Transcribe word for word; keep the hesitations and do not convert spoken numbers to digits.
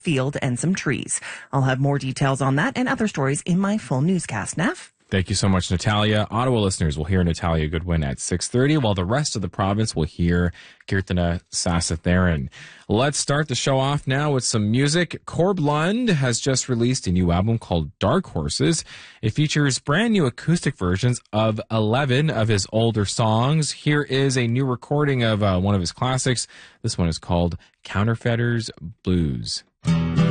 field and some trees. I'll have more details on that and other stories in my full newscast. Neff? Thank you so much, Natalia. Ottawa listeners will hear Natalia Goodwin at six thirty, while the rest of the province will hear Kirtana Sasatharan. Let's start the show off now with some music. Corb Lund has just released a new album called Dark Horses. It features brand new acoustic versions of eleven of his older songs. Here is a new recording of uh, one of his classics. This one is called Counterfeiters Blues.